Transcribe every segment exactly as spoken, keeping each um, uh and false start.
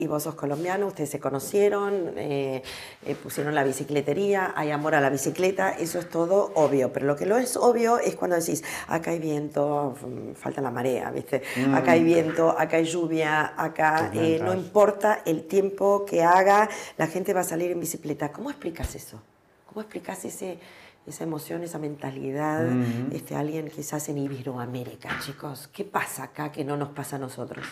Y vos sos colombiano, ustedes se conocieron, eh, eh, pusieron la bicicletería, hay amor a la bicicleta, eso es todo obvio. Pero lo que no es obvio es cuando decís, acá hay viento, falta la marea, ¿viste? Mm. Acá hay viento, acá hay lluvia, acá eh, no importa el tiempo que haga, la gente va a salir en bicicleta. ¿Cómo explicas eso? ¿Cómo explicas ese, esa emoción, esa mentalidad mm-hmm. este, alguien quizás en Iberoamérica, chicos? ¿Qué pasa acá que no nos pasa a nosotros?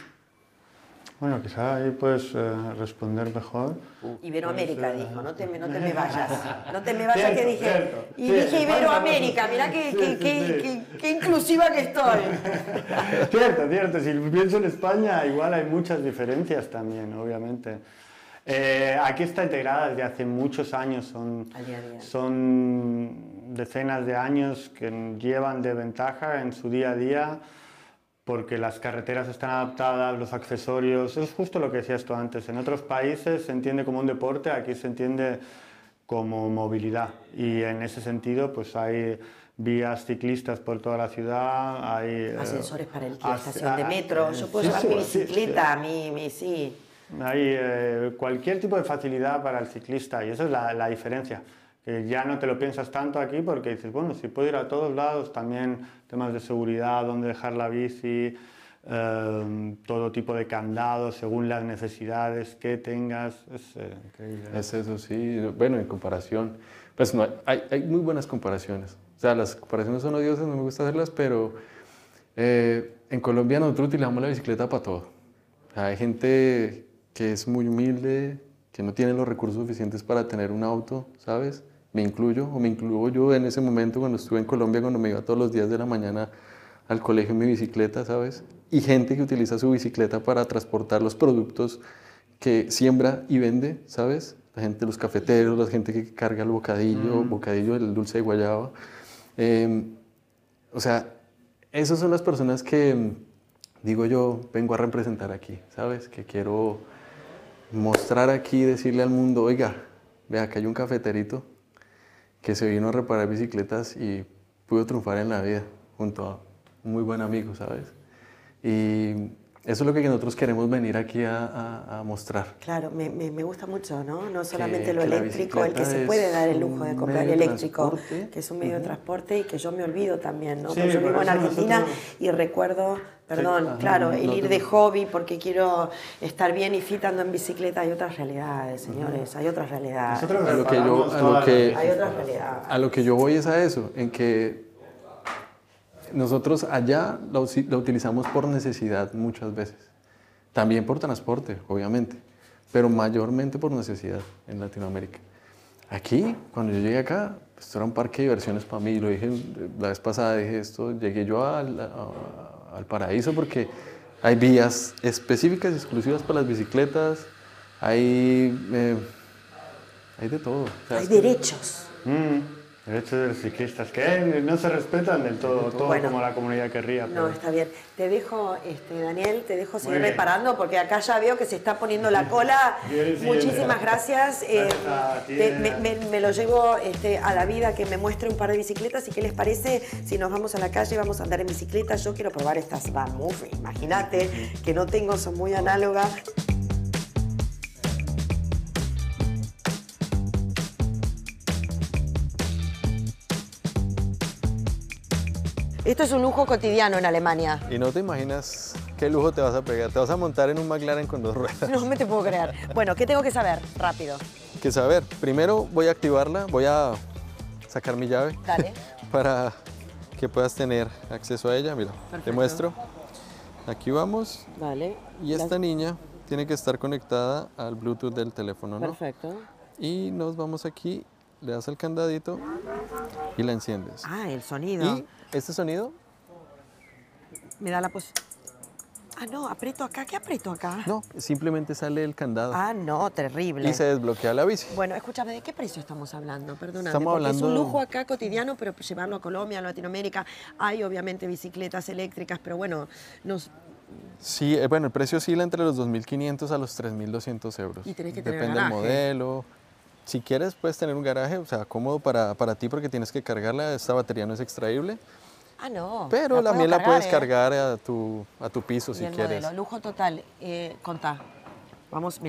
Bueno, quizá ahí puedes eh, responder mejor. Iberoamérica, pues, dijo, no te, no te me vayas. No te me vayas, cierto, que dije. Cierto, y cierto, dije Iberoamérica, mirá qué, sí, qué, sí, qué, sí. qué, qué inclusiva que estoy. Cierto, cierto. Si pienso en España, igual hay muchas diferencias también, obviamente. Eh, aquí está integrada desde hace muchos años, son, día día. son decenas de años que llevan de ventaja en su día a día, porque las carreteras están adaptadas, los accesorios, es justo lo que decías tú antes. En otros países se entiende como un deporte, aquí se entiende como movilidad. Y en ese sentido, pues hay vías ciclistas por toda la ciudad, hay... Ascensores eh, para el la estación de metro, yo puedo sí, llevar sí, mi bicicleta, sí, sí. mi, mi sí. Hay eh, cualquier tipo de facilidad para el ciclista y esa es la, la diferencia. Que ya no te lo piensas tanto aquí porque dices, bueno, si puedo ir a todos lados, también temas de seguridad, dónde dejar la bici, eh, todo tipo de candados según las necesidades que tengas, es eh, increíble. Es eso, sí. Bueno, en comparación, pues no, hay, hay muy buenas comparaciones. O sea, las comparaciones son odiosas, no me gusta hacerlas, pero eh, en Colombia nosotros utilizamos la bicicleta para todo. O sea, hay gente que es muy humilde, que no tiene los recursos suficientes para tener un auto, ¿sabes? Me incluyo, o me incluyo yo en ese momento cuando estuve en Colombia, cuando me iba todos los días de la mañana al colegio en mi bicicleta, ¿sabes? Y gente que utiliza su bicicleta para transportar los productos que siembra y vende, ¿sabes? La gente, los cafeteros, la gente que carga el bocadillo, mm. bocadillo, el dulce de guayaba. Eh, o sea, esas son las personas que, digo yo, vengo a representar aquí, ¿sabes? Que quiero mostrar aquí, decirle al mundo, oiga, vea, acá hay un cafeterito que se vino a reparar bicicletas y pudo triunfar en la vida junto a un muy buen amigo, ¿sabes? Y eso es lo que nosotros queremos venir aquí a, a, a mostrar. Claro, me, me, me gusta mucho, ¿no? No solamente que, lo que eléctrico, el que se puede dar el lujo de comprar el eléctrico, que es un medio uh-huh. de transporte y que yo me olvido también, ¿no? Sí, yo vivo en Argentina nosotros... y recuerdo, perdón, sí, ajá, claro, el no, ir de hobby porque quiero estar bien y fit andando en bicicleta. Hay otras realidades, señores, uh-huh. hay otras realidades. A lo que yo, a lo que, hay otras realidades. A lo que yo voy es a eso, en que nosotros allá la, la utilizamos por necesidad muchas veces, también por transporte, obviamente, pero mayormente por necesidad en Latinoamérica. Aquí, cuando yo llegué acá, pues, esto era un parque de diversiones para mí, lo dije la vez pasada, dije esto, llegué yo al, a, al paraíso porque hay vías específicas y exclusivas para las bicicletas, hay, eh, hay de todo. O sea, hay derechos. Mm. Derechos de los ciclistas, que no se respetan del todo, todo bueno, como la comunidad querría. Pero... No, está bien. Te dejo, este, Daniel, te dejo seguir reparando, porque acá ya veo que se está poniendo la cola. Bien, muchísimas bien. gracias. Eh, te, me, me, me lo llevo este, a la vida, que me muestre un par de bicicletas. ¿Y qué les parece si nos vamos a la calle, vamos a andar en bicicleta? Yo quiero probar estas Bamuf, imagínate, que no tengo, son muy análogas. Esto es un lujo cotidiano en Alemania. Y no te imaginas qué lujo te vas a pegar. Te vas a montar en un McLaren con dos ruedas. No me te puedo creer. Bueno, ¿qué tengo que saber? Rápido. ¿Qué saber? Primero voy a activarla, voy a sacar mi llave. Dale. Para que puedas tener acceso a ella. Mira, perfecto. Te muestro. Aquí vamos. Vale. Y esta Las... niña tiene que estar conectada al Bluetooth del teléfono, ¿no? Perfecto. Y nos vamos aquí, le das al candadito y la enciendes. Ah, el sonido. Y este sonido me da la posibilidad. Ah, no, aprieto acá. ¿Qué aprieto acá? No, simplemente sale el candado. Ah, no, terrible. Y se desbloquea la bici. Bueno, escúchame, ¿de qué precio estamos hablando? Perdóname, estamos porque hablando... es un lujo acá cotidiano, pero llevarlo a Colombia, a Latinoamérica, hay obviamente bicicletas eléctricas, pero bueno, nos... Sí, eh, bueno, el precio oscila entre los dos mil quinientos a los tres mil doscientos euros. Y tenés que tener Depende garaje. del modelo. Si quieres, puedes tener un garaje, o sea, cómodo para, para ti porque tienes que cargarla. Esta batería no es extraíble. Ah, no. Pero la también cargar, la puedes eh. cargar a tu, a tu piso y si el quieres. Modelo, lujo total, eh, contá. Vamos,